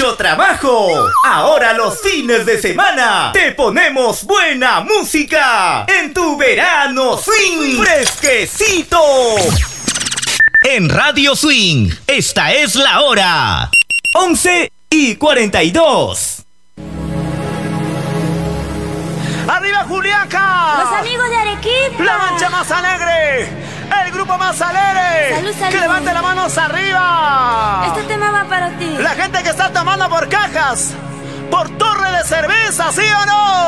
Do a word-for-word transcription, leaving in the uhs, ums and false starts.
mucho trabajo. Ahora los fines de semana te ponemos buena música en tu verano swing fresquecito. En Radio Swing, esta es la hora. once y cuarenta y dos. ¡Arriba Juliaca! ¡Los amigos de Arequipa! ¡La mancha más alegre! ¡El grupo más alegre! ¡Salud, salud! ¡Que levante las manos arriba! Este tema va para ti. La gente que está tomando por cajas, por torre de cerveza, ¿sí o no?